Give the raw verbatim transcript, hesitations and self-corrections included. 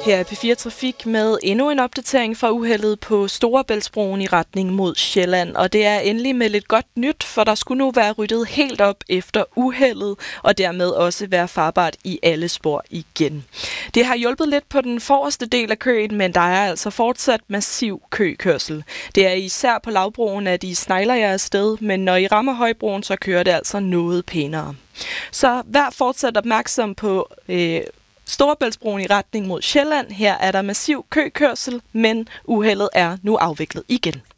Her er P fire Trafik med endnu en opdatering fra uheldet på Storebæltsbroen i retning mod Sjælland. Og det er endelig med lidt godt nyt, for der skulle nu være ryddet helt op efter uheldet, og dermed også være farbart i alle spor igen. Det har hjulpet lidt på den forreste del af køen, men der er altså fortsat massiv køkørsel. Det er især på lavbroen, at I snegler jer afsted, men når I rammer højbroen, så kører det altså noget pænere. Så vær fortsat opmærksom på øh, Storebæltsbroen i retning mod Sjælland. Her er der massiv køkørsel, men uheldet er nu afviklet igen.